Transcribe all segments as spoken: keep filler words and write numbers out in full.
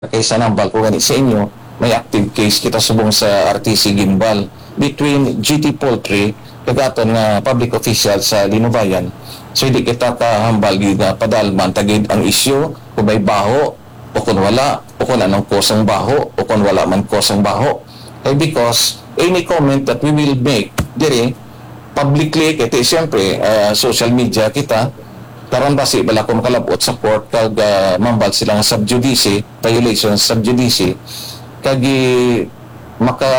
kaysa nambal ko ganit sa inyo, may active case kita subong sa R T C Gimbal between G T Poultry kagaton nga public official sa Linubayan. So hindi kita kahambal gyud nga padalman tagid ang isyu kung may baho o kung wala o kung anong kosang baho o kung wala man kosang baho. Eh, because any comment that we will make dire publicly kaya siyempre uh, social media kita karon basi bala ko makalabot sa court kag uh, mambal sila nga subjudice violation sa subjudice kag maka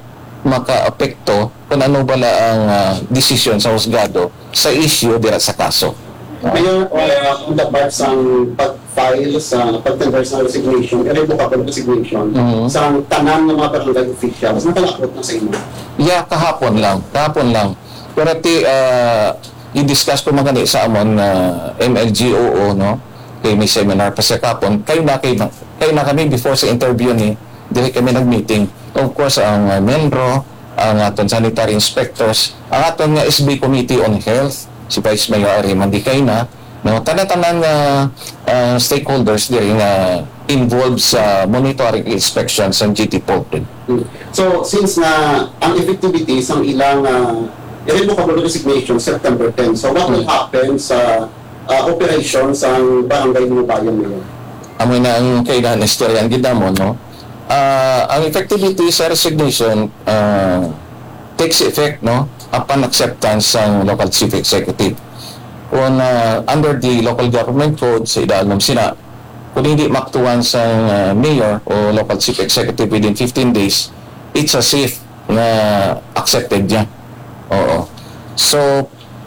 maka-apekto kung ano bala ang uh, desisyon sa husgado sa issue dira sa kaso. Mayor, uh, on the part sa pag-file sa pag-tender sa resignation, irrevocable resignation, Mm-hmm. sa tanan ng mga barangay officials, nakalakot na sa inyo. Yeah, kahapon lang, kahapon lang. Pero ti uh, i-discuss ko magani sa amon na uh, M L G O O, no? Kay may seminar pa sa kapon. Kayo na, kayo na, kayo na kami before sa interview ni, dire kami nag-meeting. Of course, ang uh, Menro, ang aton sanitary inspectors, ang aton nga S B Committee on Health, si Vice Mayor Ari Mandikay na, no? Tanan-tanan nga uh, stakeholders dire nga involved sa monitoring inspection sa G T Poultry. So, since na ang effectivity sa ilang uh, irrevocable resignation September tenth, so what will happen sa uh, operation sa barangay ng bayan ngayon? Amoy na ang kailangan istoryan gidamo, no? Uh, ang effectivity sa resignation uh, takes effect, no, upon acceptance ng local chief executive. Kung uh, under the local government code sa idaanom sina, kung hindi maktuan sa uh, mayor o local chief executive within fifteen days, it's a safe na accepted niya. Oo. So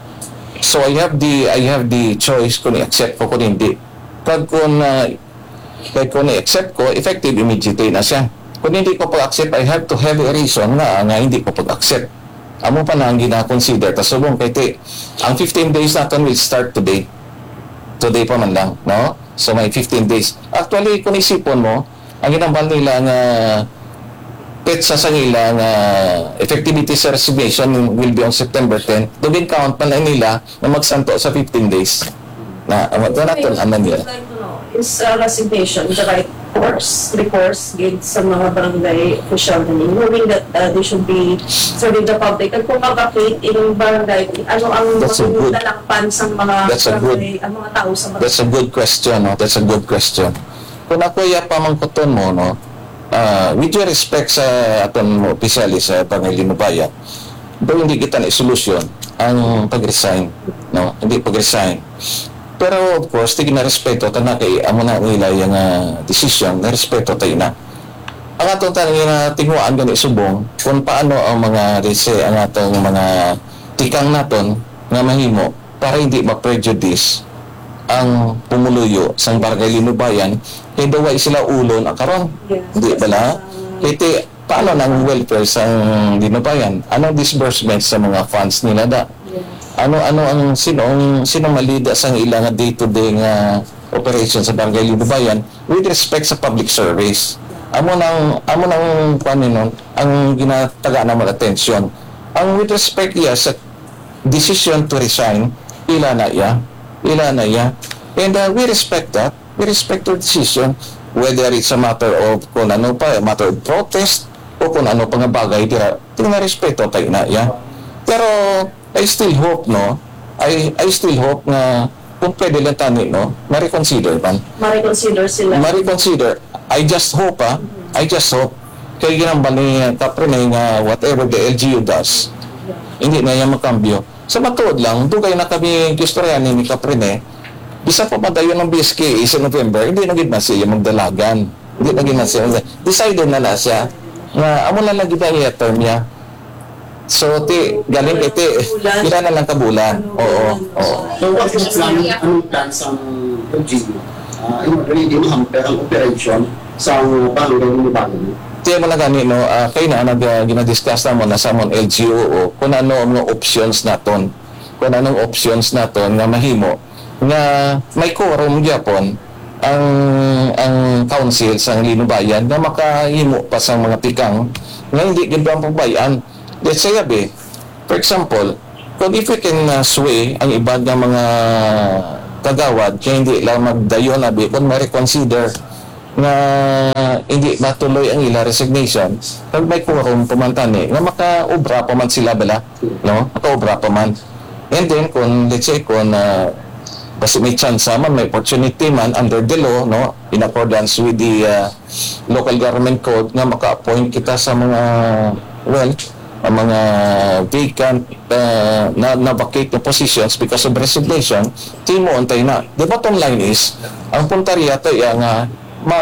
so I have the I have the choice kung i-accept ko kung hindi. Pag kung uh, kaya kung i-accept ko, effective immediately na siya. Kung hindi ko pag-accept, I have to have a reason nga nga hindi ko pag-accept. Amo pa na ang gina-consider. Tas subong kay ti, ang fifteen days natin will start today. Today pa man lang, no? So may fifteen days. Actually, kung isipon mo, ang ginambal nila nga petsa sa nila nga effectivity sa resignation will be on September tenth. Dugin count pa na nila na magsanto sa fifteen days. Na amo to naton anan nila. Is uh, resignation the right course, recourse given sa mga barangay official na nila, knowing that uh, they should be serving the public. At kung mag-update in barangay, ano ang That's a good- dalangpan sa mga That's a good- barangay, ang mga tao sa barangay? That's a good question, no? That's a good question. Kung ako iya pamangkuton mo, no, uh, with your respect sa aton mo opisyali sa Pangilinubayan, daw hindi kita na solusyon ang pag-resign, no? Hindi pag-resign. Pero of course, tigin na respeto ta na kay amo na nila yung uh, decision, na respeto tayo na. Ang atong tanong na tinguan gani subong kung paano ang mga rese ang atong mga tikang naton nga mahimo para hindi ma-prejudice ang pumuluyo sa barangay Linubayan kay daway sila ulon ang karon. Yes. Hindi bala? Kaya paano nang welfare sa Linubayan? Anong disbursement sa mga funds nila da? Yes. Ano ano ang sinong sino malida sa ilang day-to-day nga operation sa barangay Linubayan with respect sa public service. Amo nang amo nang kuan nun ang ginataga naman attention. Ang with respect iya sa decision to resign, ila na iya, ila na iya. And uh, we respect that. We respect your decision whether it's a matter of kung ano pa, a matter of protest o kung ano pa nga bagay dira. Tingnan respeto tayo na iya. Pero I still hope, no? I I still hope na kung pwede lang tani, no? Ma-reconsider man. Ma-reconsider sila. Ma-reconsider. I just hope, ah. I just hope. Kaya ginambal ni Kaprene nga whatever the L G U does, hindi na yan makambyo. Sa matuod lang, dugay na kami gusto yan ni Kaprene. Bisa pa madayon ng B S K A sa November, hindi na gid na siya magdalagan. Hindi na gid na siya. Decided na na siya. Nga, amo na lang gid na term niya. So, ti, galing kay ti, pila na lang kabulan. Oo, oo. So, what's next lang, anong plan sa L G U? Uh, in order hindi mahamper ang operation sa barangay ng bayan? Tiyan mo na gani, no, uh, kayo na, nag, uh, ginadiscuss na mo na sa mon L G U O, kung ano ang mga options naton. Kung anong options naton nga mahimo. Nga may quorum gyapon ang ang council sa Linubayan na makahimo pa sa mga tikang nga hindi gid ang pagbayan. Let's say, abi, for example, kung if we can uh, sway ang iba ng mga kagawad, kaya hindi lang magdayon, abi, kung ma-reconsider nga hindi matuloy ang ila resignation, kag may quorum pamantani nga makaobra pa man sila bala, no? Makaobra pa man. And then kung let's say kung uh, kasi may chance man, may opportunity man under the law, no, in accordance with the uh, local government code, nga maka-appoint kita sa mga, well, ang mga vacant uh, na, na vacate na positions because of resignation, di mo antay na. The bottom line is, ang puntarya to iya nga ma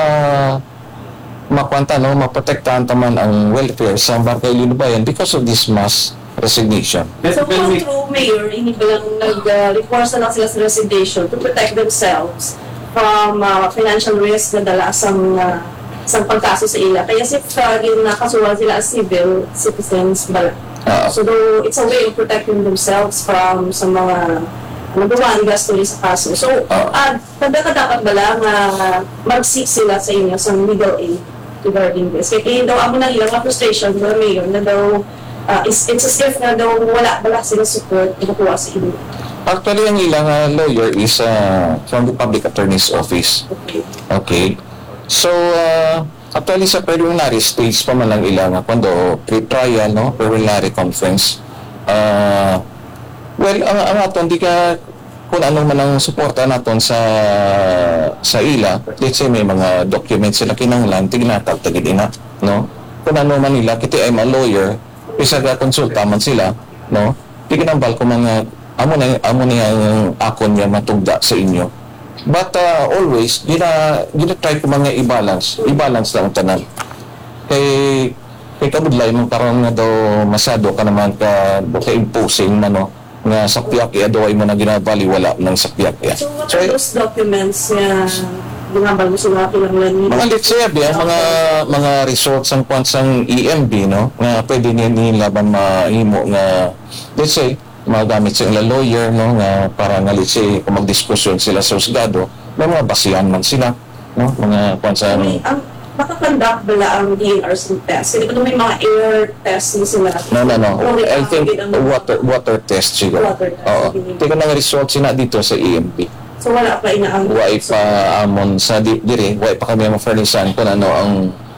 makwanta, no, maprotektahan taman ang welfare sa Barangay Linubayan because of this mass resignation. So kung through mayor, hindi ba lang nag-request na lang sila sa resignation to protect themselves from uh, financial risk na dala sa uh, sa pagkaso sa ila. Kaya si uh, nakasuhan sila as civil citizens bala. Uh, So though, it's a way of protecting themselves from sa mga nagawa ni gasto sa kaso. So, Ah. uh, kada ka dapat bala nga mag-seek sila sa inyo sa legal aid regarding this. Kaya daw amo na ilang frustration ng mayor na daw uh, it's, it's as if na daw wala wala sila support nakuha sa inyo. Actually, ang ilang uh, lawyer is uh, from the Public Attorney's Office. Okay. Okay. So, uh, actually sa preliminary stage pa man lang ilang uh, kuando pre-trial, no? Preliminary conference. Uh, well, ang, ang aton, di ka kung ano man ang suporta naton sa sa ila, let's say may mga documents sila kinanglan, tiginatag, tagid ina, no? Kung ano man nila, kiti ay mga lawyer, isa ka konsulta man sila, no? Tiginambal ko mga, amo na, amo na yung akon niya matugda sa inyo. But uh, always, gina, gina try ko mga i-balance, i-balance lang ang tanan. Kay, kay kabudlay, mong karoon nga daw masyado ka naman ka, ka imposing na, no? Nga sakpiak, i-adaway mo na ginabali, wala ng sakpiak. Yeah. So, what are those documents na ginambal mo sila kinanglan nila? Mga let's say, yeah, mga mga results ang kwansang E M B, no? Nga pwede niya nilaban mahimo nga, let's say, magamit sa ilang lawyer, no? Nga para nga let's say, kung magdiskusyon sila sa husgado, may mga basihan man sila, no? Mga kwansang... May, ang makakonduct bala ang D N R C test? Kasi kung may mga air test na sila. No, no, no. Or may I think ang- water water test siguro. Water test. Oo. Tingnan ng results sila dito sa E M B. So wala pa inaang. Why pa amon sa di, dire, why pa kami ma-furnishan kung ano ang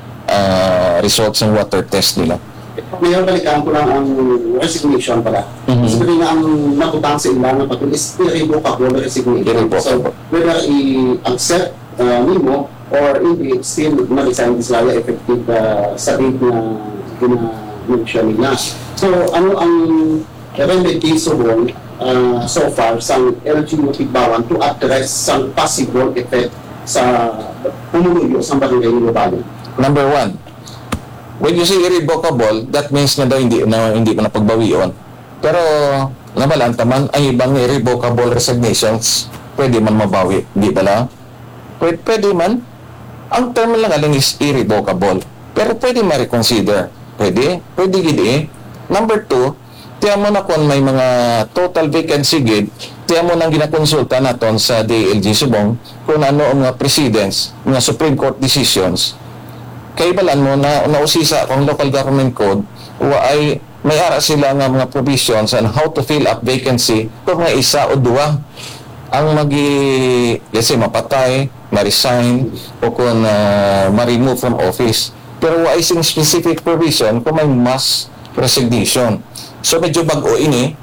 ah, results ng water test nila. Mayor, balikan ko lang ang resignation pala. Mhm. Sabi nga ang nakutang sa ilan na patuloy is irrevocable resignation. Irrevocable. So, whether i-accept uh, nimo or hindi, still ma-resign sila effective uh, sa date na gina-mention nila. So, ano ang remedy subong uh, so far sa L G U Tigbawan to address sa possible effect sa pumuluyo sa barangay ni Lubalo? Number one, when you say irrevocable, that means na daw hindi na hindi mo na pagbawion. Pero nabalaan taman ang ibang irrevocable resignations pwede man mabawi, di ba lang? Pwede, pwede man. Ang term lang aling is irrevocable. Pero pwede ma-reconsider. Pwede, pwede gidi. Number two, tiya mo na kung may mga total vacancy gid, tiya mo nang ginakonsulta naton sa D L G Subong kung ano ang mga precedents, mga Supreme Court decisions. Kaibalan mo na nausisa kung local government code wa ay may ara sila nga mga provisions on how to fill up vacancy kung nga isa o duwa ang magi let's say mapatay, ma-resign o kung uh, ma-remove from office. Pero wa isang specific provision kung may mass resignation. So medyo bag-o ini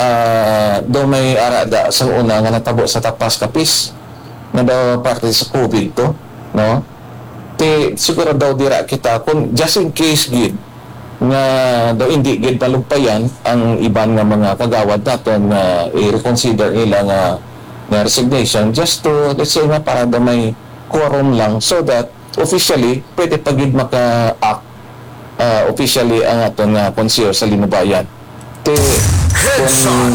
uh, daw may ara da sa una nga natabo sa tapas kapis na daw parte sa COVID to, no? Te siguro daw dira kita kung just in case gid nga daw hindi gid palumpayan ang iban nga mga kagawad naton nga i-reconsider nila nga nga resignation just to let's say nga para daw may quorum lang so that officially pwede pa gid maka-act uh, officially ang aton nga konseyo sa Linubayan. Te kung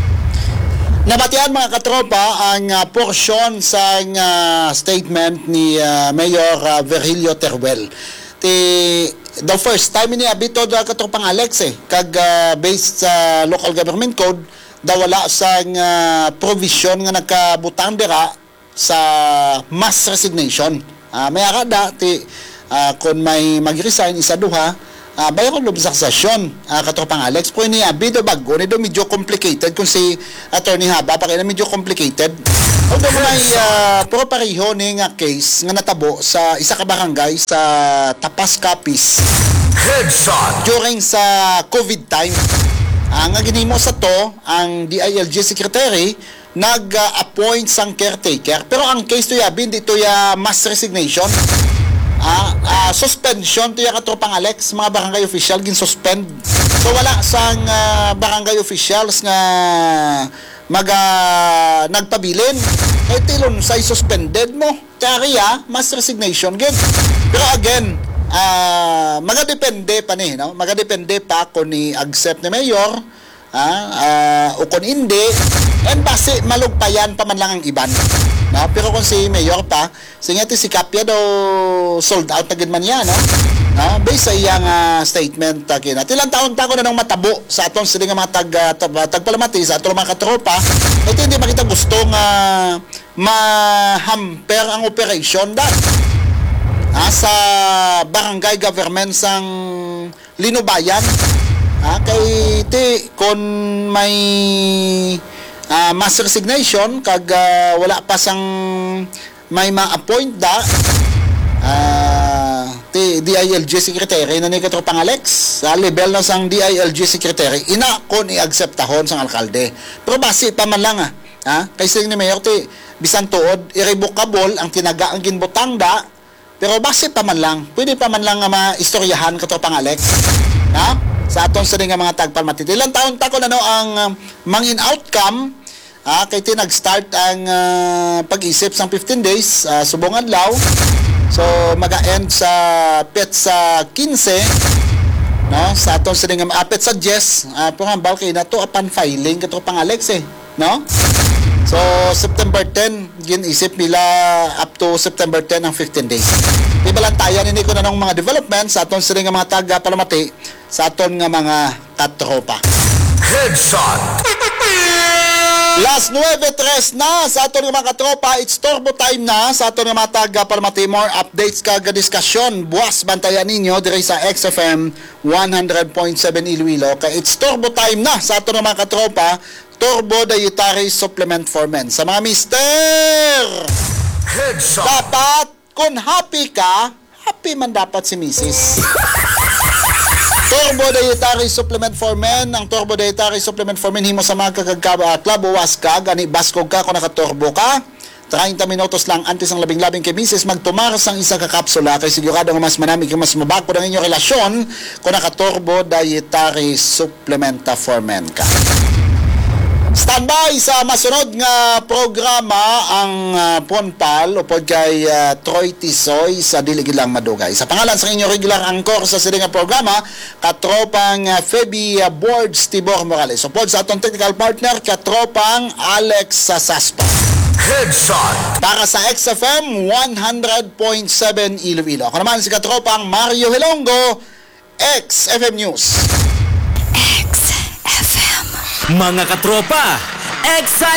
Nabatian mga katropa ang uh, porsyon sa uh, statement ni uh, Mayor uh, Virgilio Teruel. Ti the first time ni abito da katropang Alex eh kag uh, based sa local government code daw wala sa uh, provision nga nagkabutang dira sa mass resignation. Uh, may arada ti uh, kung may mag-resign isa duha Uh, bayan ko loob sa sesyon, uh, katropang Alex, po ini abi do bago, ni do medyo complicated kung si Attorney Haba, pa kaya medyo complicated. Although mo na uh, pero pareho ni nga case nga natabo sa isa ka barangay sa Tapas Capiz Headshot. during sa COVID time. Ang uh, ginhimo sa to, ang D I L G Secretary nag-appoint sang caretaker. Pero ang case to ya, hindi to ya mass resignation. Ah, ah, suspension to ya katropang Alex, mga barangay official gin suspend. So wala sang uh, barangay officials nga maga nagpabilin kay tilon say suspended mo kaya mass resignation gid. Pero again, ah magadepende pa ni no, magadepende pa kung ni accept ni mayor, ah, ah o kung hindi, and base malugpayan pa man lang ang iban. No? Pero kung si mayor pa, sige si Kapya daw sold out na gid man yan, no? No? Based sa iyang uh, statement, uh, kina. Tilang taon pa ko na nang matabo sa aton sila nga mga tag, uh, tag, tagpalamati, sa aton mga katropa, ito hindi makita gustong uh, ma-hamper ang operation dat. Ah, sa barangay government sang Linubayan. Ah, kay ti kon may uh, mass resignation kag uh, wala pa sang may ma-appoint da uh, ti D I L G secretary na ni katropang Alex sa level na sang D I L G secretary ina kon i-acceptahon sang alkalde. Pero base pa man lang ah, ha? Kay sing ni mayor ti bisan tuod irrevocable ang tinaga ang ginbutang da, pero base pa man lang, pwede pa man lang nga maistoryahan katropang Alex, ha? Sa aton sa nga mga tagpalmati. Ilang taon ta ko na no ang uh, mangin outcome, ah, kay ti nag-start ang uh, pag-isip sang fifteen days, uh, subong adlaw. So maga-end sa pet sa quince, no? Sa aton sa nga apet sa Jess, uh, pangambal kay nato upon filing katropang Alex eh, no? So September ten ginisip nila up to September ten ang fifteen days. Ibalantayan ini ko na ng mga developments sa aton sa nga mga taga palamati sa aton nga mga katropa. Headshot. Last nine tres na sa aton nga mga katropa, it's turbo time na sa aton nga mga taga palamati. More updates kaga diskusyon buwas bantayan ninyo diri sa X F M one hundred point seven Iloilo. Kay it's turbo time na sa aton nga mga katropa, Turbo Dietary Supplement for Men. Sa mga mister, Headshot. dapat kung happy ka, happy man dapat si missus Turbo Dietary Supplement for Men. Ang Turbo Dietary Supplement for Men himo sa mga kagagklabo was ka, gani baskog ka kung nakaturbo ka. thirty minutos lang antes ang labing-labing kay missus magtumaras ang isa ka kapsula kay sigurado nga mas manami kay mas mabako ang inyong relasyon kung naka-Turbo Dietary Supplement for Men ka. Standby sa masunod nga programa ang uh, Ponpal upod kay uh, Troy Tisoy sa Diligid lang Madugay. Sa pangalan sa inyong regular anchor sa sila nga programa, katropang uh, Feby uh, Boards Tibor Morales. Upod sa atong technical partner, katropang Alex Sasaspa. Headshot. Para sa X F M one hundred point seven Iloilo. Ako naman si katropang Mario Hilongo, X F M News. Mga katropa, excited!